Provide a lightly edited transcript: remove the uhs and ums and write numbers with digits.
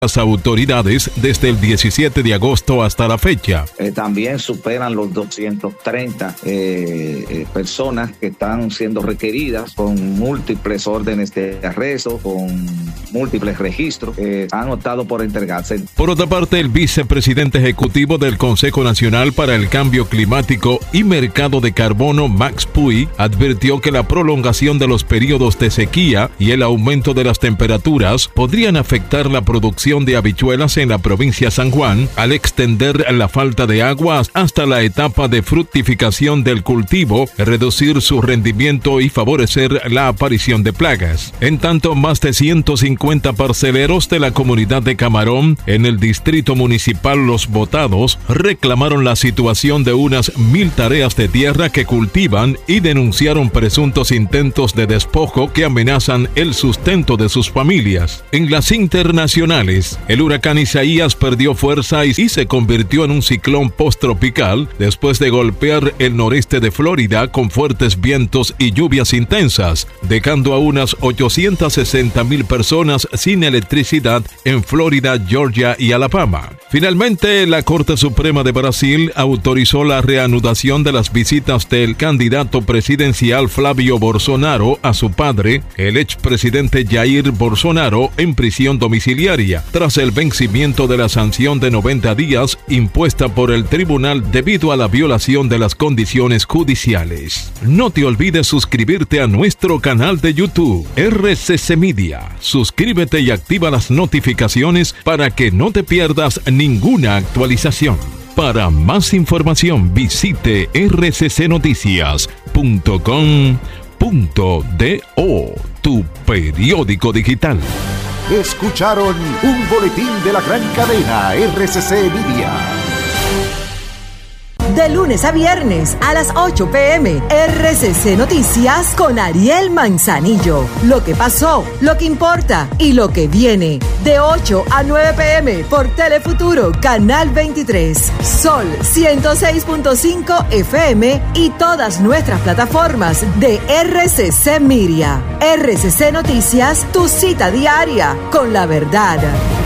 las autoridades desde el 17 de agosto hasta la fecha. También superan los 230 personas que están siendo requeridas con múltiples órdenes de arresto, con múltiples registros, han optado por entregarse. Por otra parte, el vicepresidente ejecutivo del Consejo Nacional para el Cambio Climático y Mercado de Carbono, Max Puy, advirtió que la prolongación de los periodos de sequía y el aumento de las temperaturas podrían afectar la producción de habichuelas en la provincia San Juan al extender la falta de agua hasta la etapa de fructificación del cultivo, reducir su rendimiento y favorecer la aparición de plagas. En tanto, más de 150 parceleros de la comunidad de Camarón en el distrito municipal Los Botados reclamaron la situación de unas 1000 tareas de tierra que cultivan y denunciaron presuntos intentos de despojo que amenazan el sustento de sus familias. En las internacionales, el huracán Isaías perdió fuerza y se convirtió en un ciclón posttropical después de golpear el noreste de Florida con fuertes vientos y lluvias intensas, dejando a unas 860,000 personas sin electricidad en Florida, Georgia y Alabama. Finalmente, la Corte Suprema de Brasil autorizó la reanudación de las visitas del candidato presidencial Flavio Bolsonaro a su padre, el expresidente Jair Bolsonaro, en prisión domiciliaria, tras el vencimiento de la sanción de 90 días impuesta por el tribunal debido a la violación de las condiciones judiciales. No te olvides suscribirte a nuestro canal de YouTube, RCC Media. Suscríbete y activa las notificaciones para que no te pierdas ninguna actualización. Para más información visite rccnoticias.com.do, tu periódico digital. Escucharon un boletín de la gran cadena RCC Media. De lunes a viernes a las 8 p.m. RCC Noticias con Ariel Manzanillo. Lo que pasó, lo que importa y lo que viene. De 8 a 9 p.m. por Telefuturo, Canal 23. Sol 106.5 FM y todas nuestras plataformas de RCC Media. RCC Noticias, tu cita diaria con la verdad.